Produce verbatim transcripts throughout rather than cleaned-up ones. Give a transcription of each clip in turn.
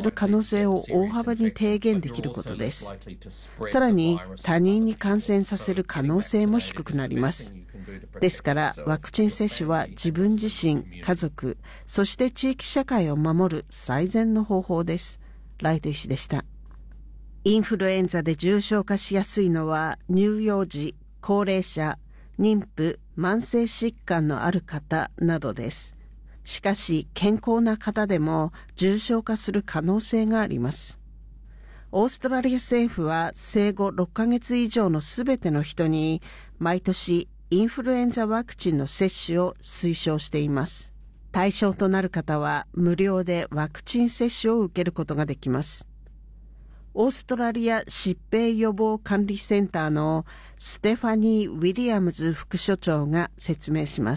る可能性を大幅に低減できることです。さらに他人に感染させる可能性も低くなります。ですからワクチン接種は自分自身、家族、そして地域社会を守る最善の方法です。ライト医師でした。インフルエンザで重症化しやすいのは乳幼児、高齢者、妊婦、慢性疾患のある方などです。しかし健康な方でも重症化する可能性があります。オーストラリア政府は生後ろっかげつ以上のすべての人に毎年インフルエンザワクチンの接種を推奨しています。対象となる方は無料でワクチン接種を受けることができます。オーストラリア疾病予防管理センターのステファニー・ウィリアムズ副所長が説明します。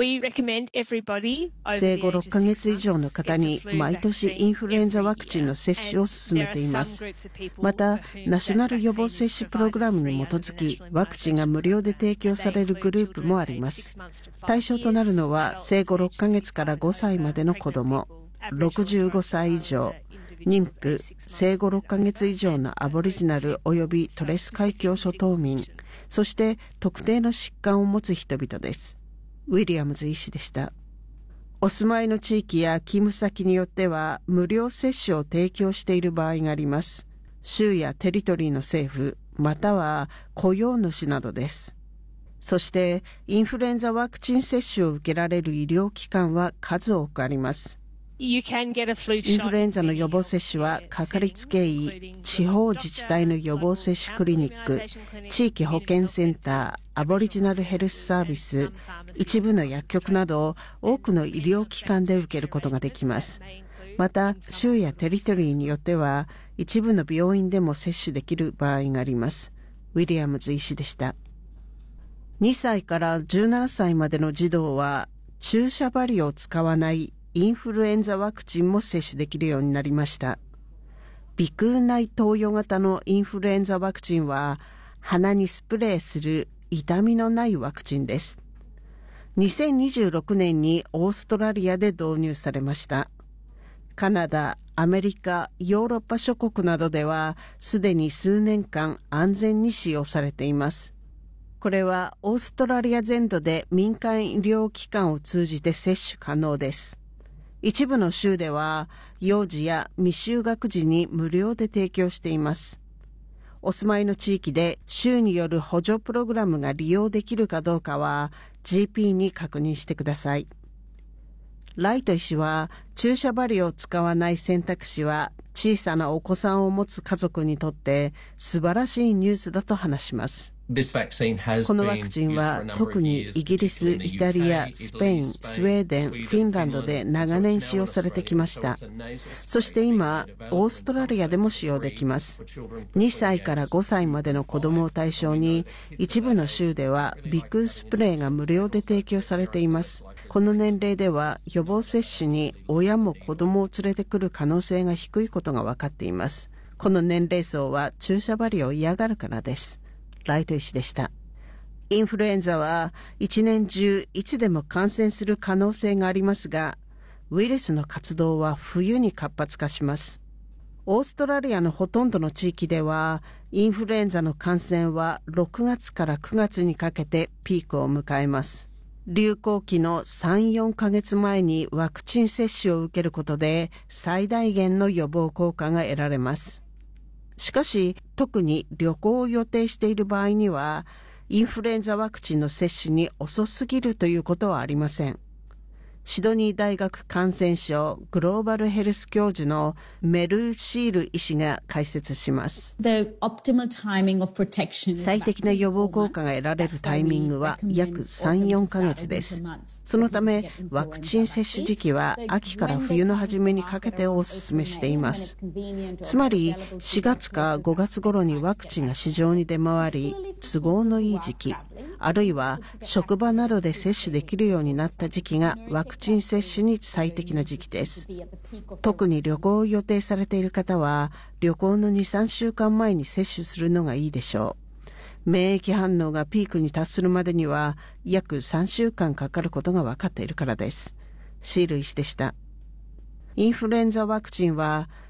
生後ろっかげつ以上の方に毎年インフルエンザワクチンの接種を進めています。また、ナショナル予防接種プログラムに基づき、ワクチンが無料で提供されるグループもあります。対象となるのは、生後ろっかげつからごさいまでの子ども、ろくじゅうごさい以上、妊婦、生後ろっかげつ以上のアボリジナル及びトレス海峡諸島民、そして特定の疾患を持つ人々です。ウィリアムズ医師でした。お住まいの地域や勤務先によっては無料接種を提供している場合があります。州やテリトリーの政府、または雇用主などです。そしてインフルエンザワクチン接種を受けられる医療機関は数多くあります。インフルエンザの予防接種はかかりつけ医、地方自治体の予防接種クリニック、地域保健センター、アボリジナルヘルスサービス、一部の薬局など多くの医療機関で受けることができます。また、州やテリトリーによっては一部の病院でも接種できる場合があります。ウィリアムズ医師でした。にさいからじゅうななさいまでの児童は注射針を使わないインフルエンザワクチンも接種できるようになりました。鼻腔内投与型のインフルエンザワクチンは鼻にスプレーする痛みのないワクチンです。にせんにじゅうろくねんにオーストラリアで導入されました。カナダ、アメリカ、ヨーロッパ諸国などではすでに数年間安全に使用されています。これはオーストラリア全土で民間医療機関を通じて接種可能です。一部の州では幼児や未就学児に無料で提供しています。お住まいの地域で州による補助プログラムが利用できるかどうかは ジーピー に確認してください。ライト医師は注射針を使わない選択肢は小さなお子さんを持つ家族にとって素晴らしいニュースだと話します。このワクチンは特にイギリス、イタリア、スペイン、スウェーデン、フィンランドで長年使用されてきました。そして今、オーストラリアでも使用できます。にさいからごさいまでの子供を対象に、一部の州では鼻腔スプレーが無料で提供されています。この年齢では予防接種に親も子供を連れてくる可能性が低いことが分かっています。この年齢層は注射針を嫌がるからです。ライト医師でした。インフルエンザは一年中いつでも感染する可能性がありますが、ウイルスの活動は冬に活発化します。オーストラリアのほとんどの地域では、インフルエンザの感染はろくがつからくがつにかけてピークを迎えます。流行期のさん、よんかげつまえにワクチン接種を受けることで最大限の予防効果が得られます。しかし、特に旅行を予定している場合には、インフルエンザワクチンの接種に遅すぎるということはありません。シドニー大学感染症グローバルヘルス教授のメルーシール医師が解説します。最適な予防効果が得られるタイミングは約さん、よんかげつです。そのため、ワクチン接種時期は秋から冬の初めにかけてをお勧めしています。つまり、しがつかごがつ頃にワクチンが市場に出回り、都合のいい時期、あるいは職場などで接種できるようになった時期がワクチン接種に最適な時期です。特に旅行を予定されている方は、旅行のに、さんしゅうかんまえに接種するのがいいでしょう。免疫反応がピークに達するまでには約さんしゅうかんかかることが分かっているからです。シール医師でした。インフルエンザワクチンは